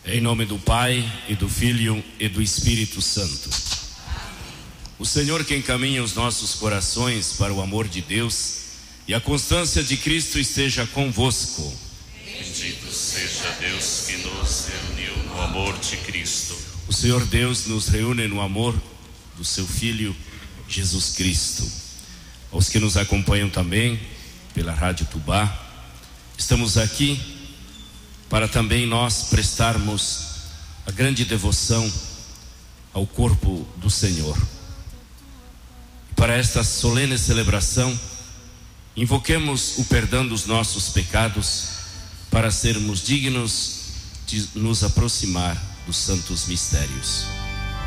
Em nome do Pai, e do Filho, e do Espírito Santo. O Senhor que encaminha os nossos corações para o amor de Deus e a constância de Cristo esteja convosco. Bendito seja Deus que nos reuniu no amor de Cristo. O Senhor Deus nos reúne no amor do seu Filho, Jesus Cristo. Aos que nos acompanham também pela Rádio Tubá, estamos aqui para também nós prestarmos a grande devoção ao corpo do Senhor. Para esta solene celebração, invoquemos o perdão dos nossos pecados para sermos dignos de nos aproximar dos santos mistérios.